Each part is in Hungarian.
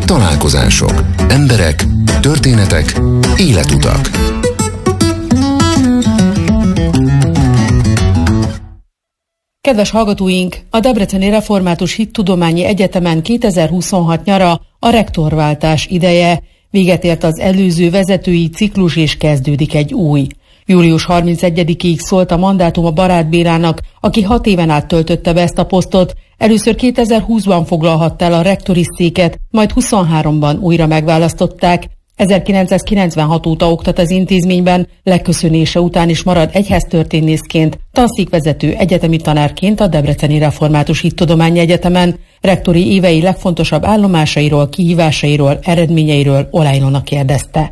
Találkozások, emberek, történetek, életutak. Kedves hallgatóink, a Debreceni Református Hittudományi Egyetemen 2026 nyara a rektorváltás ideje. Véget ért az előző vezetői ciklus és kezdődik egy új. Július 31-ig szólt a mandátum a Barát Bélának, aki 6 éven át töltötte be ezt a posztot. Először 2020-ban foglalhatta el a rektori széket, majd 23-ban újra megválasztották. 1996 óta oktat az intézményben, legköszönése után is marad egyháztörténészként, tanszékvezető egyetemi tanárként a Debreceni Református Hittudományi Egyetemen. Rektori évei legfontosabb állomásairól, kihívásairól, eredményeiről Olajnónak kérdezte.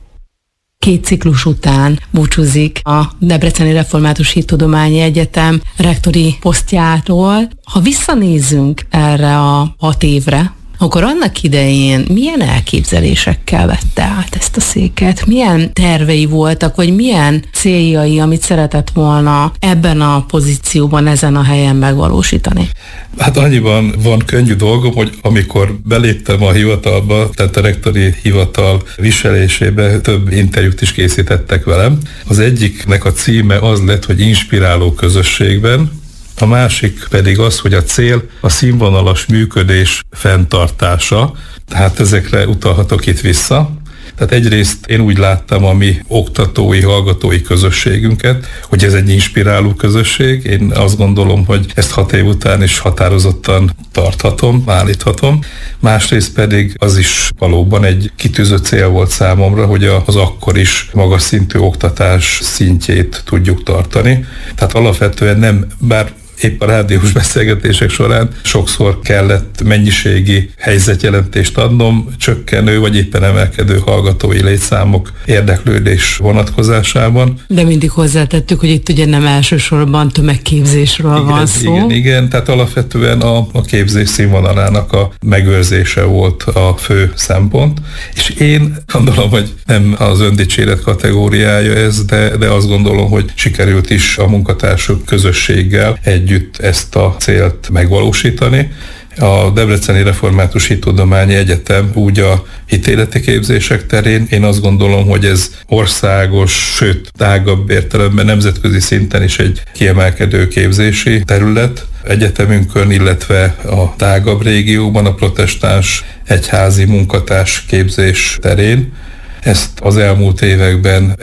2 ciklus után búcsúzik a Debreceni Református Hittudományi Egyetem rektori posztjáról. Ha visszanézzünk erre a 6 évre, akkor annak idején milyen elképzelésekkel vette át ezt a széket? Milyen tervei voltak, vagy milyen céljai, amit szeretett volna ebben a pozícióban, ezen a helyen megvalósítani? Hát annyiban van könnyű dolgom, hogy amikor beléptem a hivatalba, tehát a rektori hivatal viselésébe, több interjút is készítettek velem. Az egyiknek a címe az lett, hogy inspiráló közösségben, a másik pedig az, hogy a cél a színvonalas működés fenntartása, tehát ezekre utalhatok itt vissza. Tehát egyrészt én úgy láttam a mi oktatói, hallgatói közösségünket, hogy ez egy inspiráló közösség. Én azt gondolom, hogy ezt 6 év után is határozottan tarthatom, állíthatom. Másrészt pedig az is valóban egy kitűzött cél volt számomra, hogy az akkor is magas szintű oktatás szintjét tudjuk tartani. Tehát alapvetően nem, bár épp a rádiós beszélgetések során sokszor kellett mennyiségi helyzetjelentést adnom, csökkenő vagy éppen emelkedő hallgatói létszámok érdeklődés vonatkozásában. De mindig hozzátettük, hogy itt ugye nem elsősorban tömegképzésről van szó. Igen, tehát alapvetően a képzés színvonalának a megőrzése volt a fő szempont, és én gondolom, hogy nem az öndicséret kategóriája ez, de azt gondolom, hogy sikerült is a munkatársak közösséggel együtt ezt a célt megvalósítani. A Debreceni Református Hittudományi Egyetem úgy a hitéleti képzések terén, én azt gondolom, hogy ez országos, sőt tágabb értelemben nemzetközi szinten is egy kiemelkedő képzési terület. Egyetemünkön, illetve a tágabb régióban a protestáns egyházi munkatárs képzés terén. Ezt az elmúlt években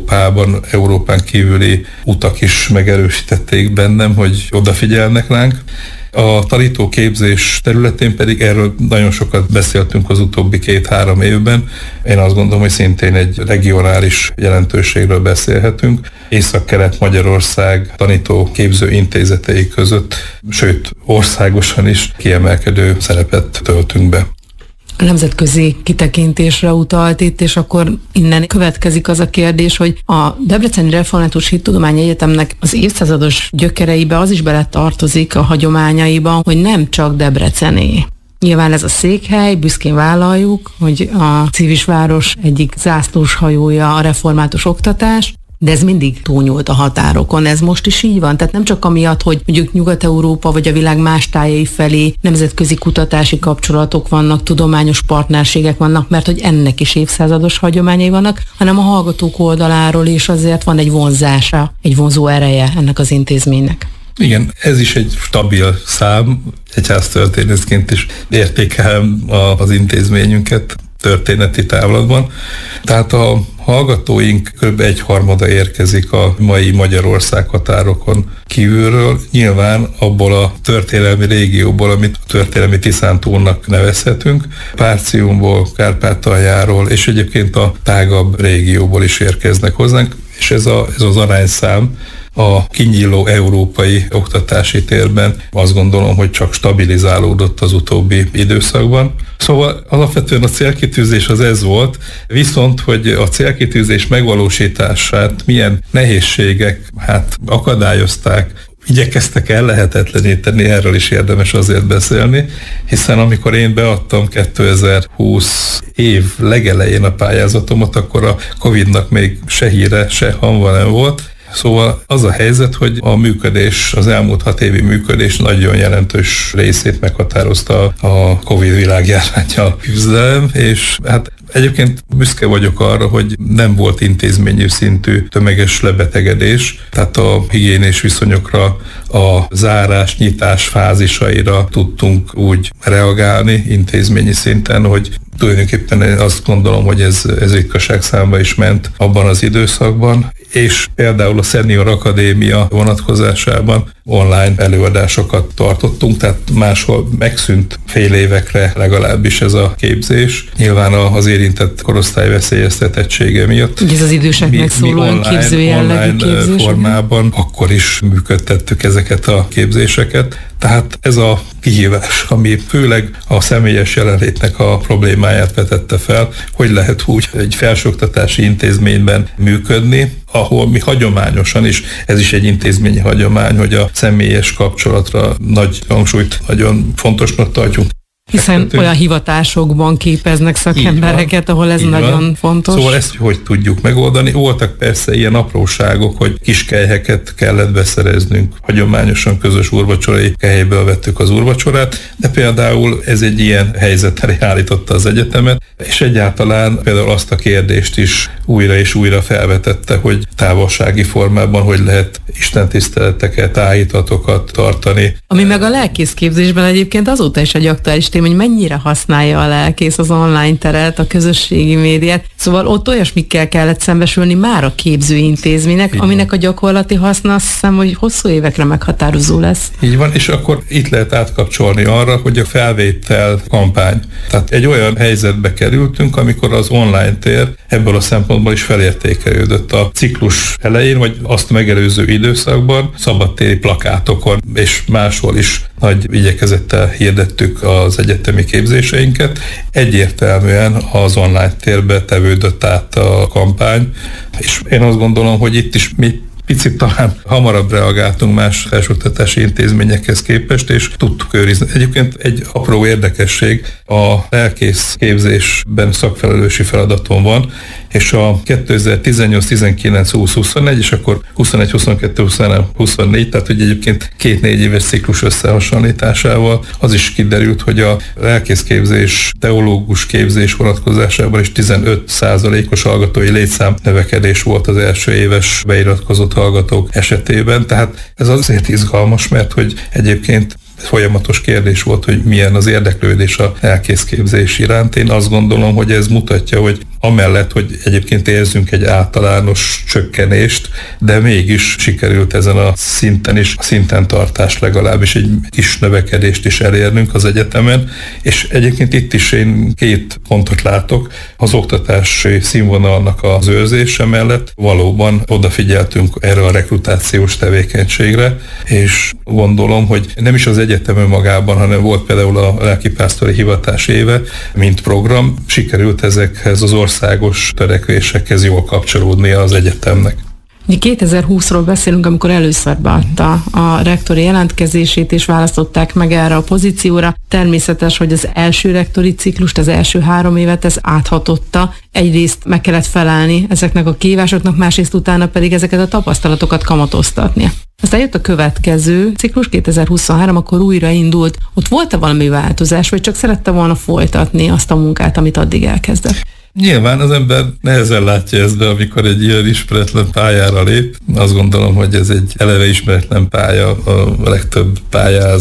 Európán kívüli utak is megerősítették bennem, hogy odafigyelnek ránk. A tanítóképzés területén pedig erről nagyon sokat beszéltünk az utóbbi 2-3 évben. Én azt gondolom, hogy szintén egy regionális jelentőségről beszélhetünk. Észak-Kelet-Magyarország tanítóképző intézetei között, sőt országosan is kiemelkedő szerepet töltünk be. Nemzetközi kitekintésre utalt itt, és akkor innen következik az a kérdés, hogy a Debreceni Református Hittudományi Egyetemnek az évszázados gyökereibe az is beletartozik a hagyományaiban, hogy nem csak debreceni. Nyilván ez a székhely, büszkén vállaljuk, hogy a Civisváros egyik zászlós hajója a református oktatás, de ez mindig túlnyúlt a határokon. Ez most is így van? Tehát nem csak amiatt, hogy mondjuk Nyugat-Európa vagy a világ más tájai felé nemzetközi kutatási kapcsolatok vannak, tudományos partnerségek vannak, mert hogy ennek is évszázados hagyományai vannak, hanem a hallgatók oldaláról is azért van egy vonzása, egy vonzó ereje ennek az intézménynek. Igen, ez is egy stabil szám, egyháztörténészként is értékelem az intézményünket történeti távlatban. Tehát a hallgatóink kb. 1/3 érkezik a mai Magyarország határokon kívülről, nyilván abból a történelmi régióból, amit a történelmi Tiszántúlnak nevezhetünk, Párciumból, Kárpátaljáról, és egyébként a tágabb régióból is érkeznek hozzánk, és ez az arányszám a kinyíló európai oktatási térben azt gondolom, hogy csak stabilizálódott az utóbbi időszakban. Szóval alapvetően a célkitűzés az ez volt, viszont hogy a célkitűzés megvalósítását milyen nehézségek akadályozták, igyekeztek ellehetetleníteni, erről is érdemes azért beszélni, hiszen amikor én beadtam 2020 év legelején a pályázatomat, akkor a Covid-nak még se híre, se hamva nem volt. Szóval az a helyzet, hogy a működés, az elmúlt 6 évi működés nagyon jelentős részét meghatározta a Covid világjárvánnyal küzdelem, és hát egyébként büszke vagyok arra, hogy nem volt intézményű szintű tömeges lebetegedés, tehát a higiénés viszonyokra, a zárás, nyitás fázisaira tudtunk úgy reagálni intézményi szinten, hogy tulajdonképpen azt gondolom, hogy ez ritkaság számba is ment abban az időszakban, és például a Senior Akadémia vonatkozásában online előadásokat tartottunk, tehát máshol megszűnt fél évekre legalábbis ez a képzés. Nyilván az érintett korosztály veszélyeztetettsége miatt. Ez az időseknek szólóan képző jellegű képzés. Formában akkor is működtettük ezeket a képzéseket. Tehát ez a kihívás, ami főleg a személyes jelenlétnek a problémáját vetette fel, hogy lehet úgy egy felsőoktatási intézményben működni, ahol mi hagyományosan is, ez is egy intézményi hagyomány, hogy a személyes kapcsolatra nagy hangsúlyt nagyon fontosnak tartjuk. Hiszen olyan hivatásokban képeznek szakembereket, ahol ez nagyon fontos. Szóval ezt hogy tudjuk megoldani? Voltak persze ilyen apróságok, hogy kis kelyheket kellett beszereznünk. Hagyományosan közös úrvacsorai kelyhéből vettük az úrvacsorát, de például ez egy ilyen helyzetre állította az egyetemet, és egyáltalán például azt a kérdést is újra és újra felvetette, hogy távolsági formában hogy lehet istentiszteleteket, áhítatokat tartani. Ami meg a lelkészképzésben egyébként azóta is egy aktuális téma, hogy mennyire használja a lelkész az online teret, a közösségi médiát. Szóval ott olyasmikkel kellett szembesülni már a képzőintézménynek, aminek a gyakorlati haszna azt hiszem, hogy hosszú évekre meghatározó lesz. Így van, és akkor itt lehet átkapcsolni arra, hogy a felvétel kampány. Tehát egy olyan helyzetbe kerültünk, amikor az online tér ebből a szempontból is felértékelődött. A ciklus elején, vagy azt megelőző időszakban szabadtéri plakátokon és máshol is nagy igyekezettel hirdettük az egyetemi képzéseinket. Egyértelműen az online térbe tevődött át a kampány, és én azt gondolom, hogy itt is mi picit talán hamarabb reagáltunk más felsőoktatási intézményekhez képest, és tudtuk őrizni. Egyébként egy apró érdekesség, a lelkész képzésben szakfelelősi feladatom van, és a 2018, 19, 20, 21, és akkor 21, 22, 23, 24, tehát hogy egyébként 2-4 éves ciklus összehasonlításával az is kiderült, hogy a lelkészképzés, teológus képzés vonatkozásában is 15%-os hallgatói létszám növekedés volt az első éves beiratkozott hallgatók esetében, tehát ez azért izgalmas, mert hogy egyébként folyamatos kérdés volt, hogy milyen az érdeklődés a lelkészképzés iránt. Én azt gondolom, hogy ez mutatja, hogy amellett, hogy egyébként érzünk egy általános csökkenést, de mégis sikerült ezen a szinten is, a szinten tartás legalábbis egy kis növekedést is elérnünk az egyetemen, és egyébként itt is én 2 pontot látok. Az oktatási színvonalnak az őrzése mellett valóban odafigyeltünk erre a rekrutációs tevékenységre, és gondolom, hogy nem is az egyetem önmagában, hanem volt például a lelkipásztori hivatás éve, mint program, sikerült ezekhez az országos törekvésekhez jól kapcsolódnia az egyetemnek. 2020-ról beszélünk, amikor először beadta a rektori jelentkezését, és választották meg erre a pozícióra. Természetes, hogy az első rektori ciklust, az első 3 évet ez áthatotta. Egyrészt meg kellett felelni ezeknek a kihívásoknak, másrészt utána pedig ezeket a tapasztalatokat kamatoztatnia. Aztán jött a következő ciklus, 2023, akkor újra indult. Ott volt-e valami változás, vagy csak szerette volna folytatni azt a munkát, amit addig elkezdett? Nyilván az ember nehezen látja ezt, de amikor egy ilyen ismeretlen pályára lép, azt gondolom, hogy ez egy eleve ismeretlen pálya, a legtöbb pályáz